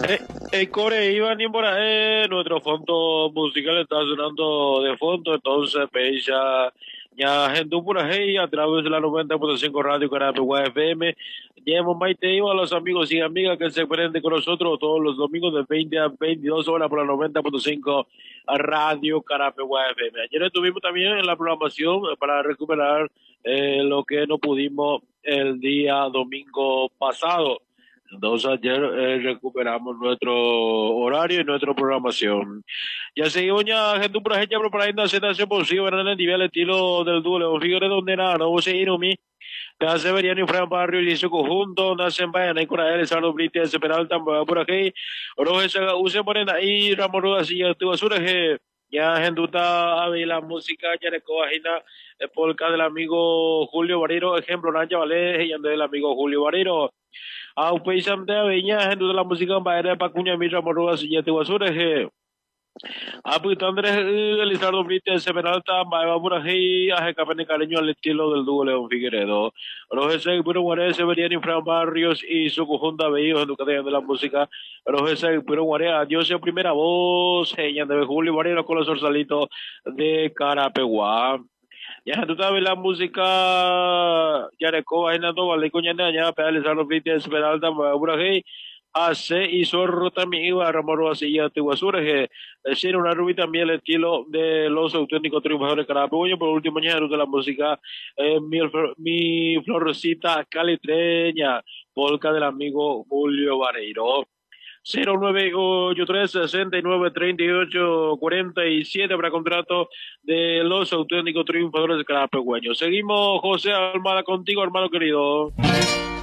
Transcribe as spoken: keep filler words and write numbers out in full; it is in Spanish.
Eh, el core iba ni por ahí, nuestro fondo musical está sonando de fondo, entonces pues ya, ya gente por ahí a través de la noventa punto cinco Radio Carapegua F M, llevamos Maite iba a los amigos y amigas que se prenden con nosotros todos los domingos de veinte a veintidós horas por la noventa punto cinco a Radio Carapegua F M. Ayer estuvimos también en la programación para recuperar eh, lo que no pudimos el día domingo pasado. Entonces ayer eh, recuperamos nuestro horario y nuestra programación. Ya seguimos ya gente por ejemplo preparando hacer hace posible en el nivel estilo del dúo León Figueroa donde nada, no vos seguir mi te Severiano y Fran Barrio y su conjunto, nacen vayan ahí con él, Sardo Brites, Peralta, por aquí, Rojas, Use Morena y Ramón Rodas y tu basura que ya genduta a la música ya de coagina polka del amigo Julio Bariro, ejemplo, Nanja Vale y del amigo Julio Bariro. A un país de Aveña, gente de la música en Baile, Pacuña, Mira, Morrogas y Yete Basura, a pues Andrés Elizardo Brites, Semenalta, Baeva Burají, a Jecapene Cariño al estilo del dúo León Figueredo. Rogeseg, Puro Guaré, Severiano y Fran Barrios y su conjunta Veíos en Educación de la Música. Rogeseg, Puro Guaré, adiós en primera voz, Ella de Julio Barrio con los orzalitos de Carapeguá. Ya tú sabes la música ya de coba en todo vale coña ya para realizar los vídeos Esmeralda Buraje hace y zorro también iba a Ramoro así ya te basura que decir una rubí también el estilo de los auténticos triunfadores Carapeño por último año de la música eh, mi, mi florcita calitreña polka del amigo Julio Vareiro. Cero nueve ocho tres sesenta y nueve treinta y ocho cuarenta y siete para contrato de los auténticos triunfadores de Carapegüeño. Seguimos, José Almada, contigo, hermano querido.